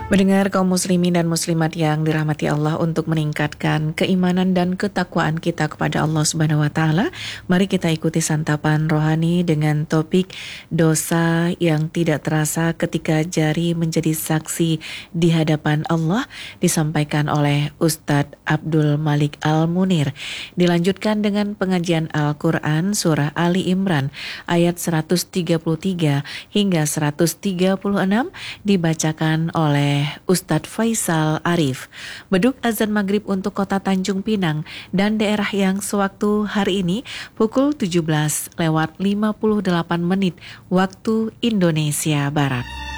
Mendengar kaum muslimin dan muslimat yang dirahmati Allah, untuk meningkatkan keimanan dan ketakwaan kita kepada Allah Subhanahu wa taala, mari kita ikuti santapan rohani dengan topik dosa yang tidak terasa ketika jari menjadi saksi di hadapan Allah, disampaikan oleh Ustadz Abdul Malik Al-Munir. Dilanjutkan dengan pengajian Al-Quran surah Ali Imran ayat 133 hingga 136 dibacakan oleh Ustadz Faisal Arif. Beduk azan maghrib untuk kota Tanjung Pinang dan daerah yang sewaktu hari ini pukul 17:58 waktu Indonesia Barat.